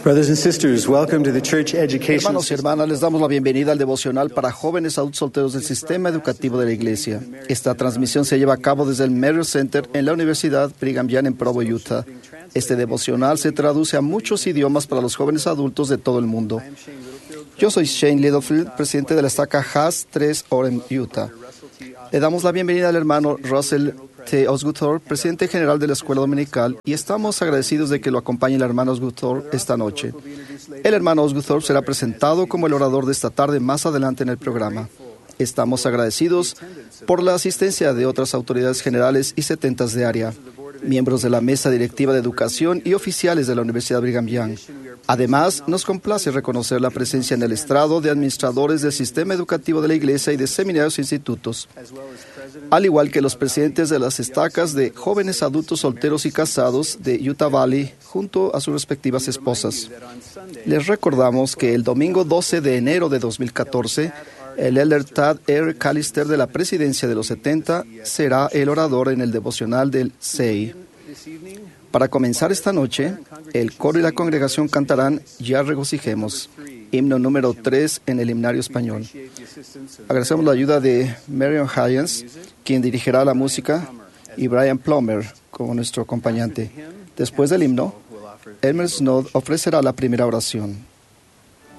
Brothers and sisters, welcome to the Church Education. Hermanos y hermanas, les damos la bienvenida al devocional para jóvenes adultos solteros del Sistema Educativo de la Iglesia. Esta transmisión se lleva a cabo desde el Merrill Center en la Universidad Brigham Young en Provo, Utah. Este devocional se traduce a muchos idiomas para los jóvenes adultos de todo el mundo. Yo soy Shane Littlefield, presidente de la estaca Haas 3 Orem, Utah. Le damos la bienvenida al hermano Russell T. Osguthorpe, presidente general de la Escuela Dominical, y estamos agradecidos de que lo acompañe el hermano Osguthorpe esta noche. El hermano Osguthorpe será presentado como el orador de esta tarde más adelante en el programa. Estamos agradecidos por la asistencia de otras autoridades generales y setentas de área, miembros de la mesa directiva de educación y oficiales de la Universidad Brigham Young. Además, nos complace reconocer la presencia en el estrado de administradores del sistema educativo de la Iglesia y de seminarios e institutos, al igual que los presidentes de las estacas de jóvenes adultos solteros y casados de Utah Valley, junto a sus respectivas esposas. Les recordamos que el domingo 12 de enero de 2014, el elder Tad R. Callister de la Presidencia de los 70 será el orador en el devocional del SEI. Para comenzar esta noche, el coro y la congregación cantarán Ya regocijemos, himno número 3 en el himnario español. Agradecemos la ayuda de Marion Hyans, quien dirigirá la música, y Brian Plummer como nuestro acompañante. Después del himno, Elmer Snow ofrecerá la primera oración.